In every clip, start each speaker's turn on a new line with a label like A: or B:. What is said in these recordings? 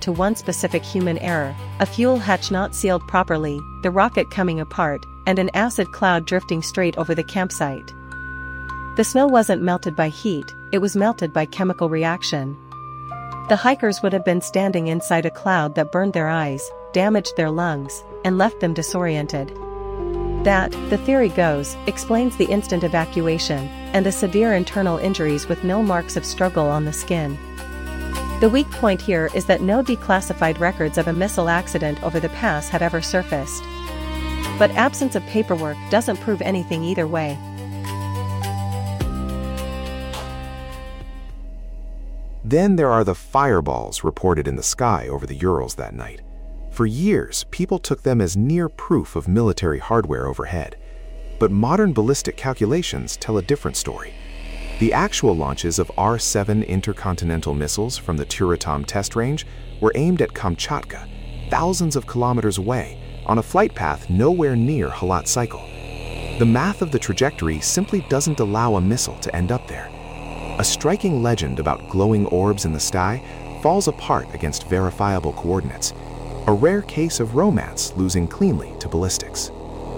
A: to one specific human error: a fuel hatch not sealed properly, the rocket coming apart, and an acid cloud drifting straight over the campsite. The snow wasn't melted by heat, it was melted by chemical reaction. The hikers would have been standing inside a cloud that burned their eyes, damaged their lungs, and left them disoriented. That, the theory goes, explains the instant evacuation, and the severe internal injuries with no marks of struggle on the skin. The weak point here is that no declassified records of a missile accident over the pass had ever surfaced. But absence of paperwork doesn't prove anything either way.
B: Then there are the fireballs reported in the sky over the Urals that night. For years, people took them as near proof of military hardware overhead. But modern ballistic calculations tell a different story. The actual launches of R-7 intercontinental missiles from the Tyuratam test range were aimed at Kamchatka, thousands of kilometers away, on a flight path nowhere near Halat Cycle. The math of the trajectory simply doesn't allow a missile to end up there. A striking legend about glowing orbs in the sky falls apart against verifiable coordinates, a rare case of romance losing cleanly to ballistics.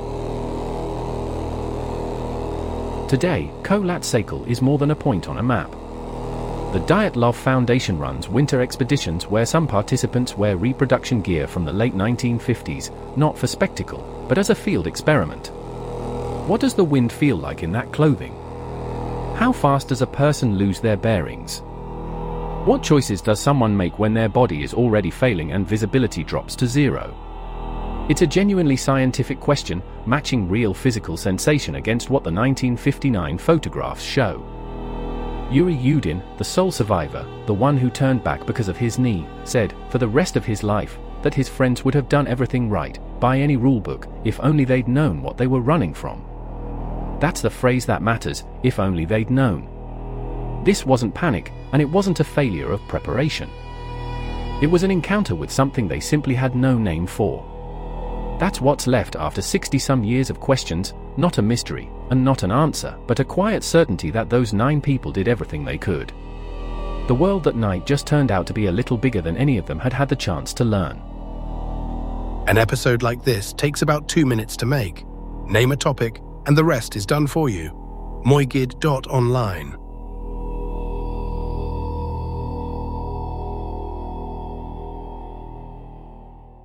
C: Today, Kholat Syakhl is more than a point on a map. The Dyatlov Foundation runs winter expeditions where some participants wear reproduction gear from the late 1950s, not for spectacle, but as a field experiment. What does the wind feel like in that clothing? How fast does a person lose their bearings? What choices does someone make when their body is already failing and visibility drops to zero? It's a genuinely scientific question, matching real physical sensation against what the 1959 photographs show. Yuri Yudin, the sole survivor, the one who turned back because of his knee, said, for the rest of his life, that his friends would have done everything right, by any rulebook, if only they'd known what they were running from. That's the phrase that matters, if only they'd known. This wasn't panic, and it wasn't a failure of preparation. It was an encounter with something they simply had no name for. That's what's left after 60-some years of questions, not a mystery, and not an answer, but a quiet certainty that those 9 people did everything they could. The world that night just turned out to be a little bigger than any of them had had the chance to learn.
D: An episode like this takes about 2 minutes to make. Name a topic, and the rest is done for you. Moigid.online.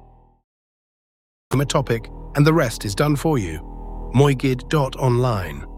D: Name a topic, and the rest is done for you. Moigid.online.